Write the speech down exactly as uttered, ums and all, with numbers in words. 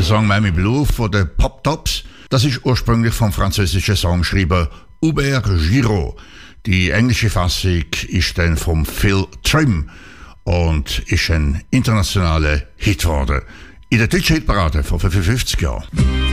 Der Song Miami Blue von den Pop Tops, das ist ursprünglich vom französischen Songschreiber Hubert Giraud. Die englische Fassung ist dann vom Phil Trim und ist ein internationaler Hit geworden. In der deutschen Hitparade von fünfundfünfzig Jahren.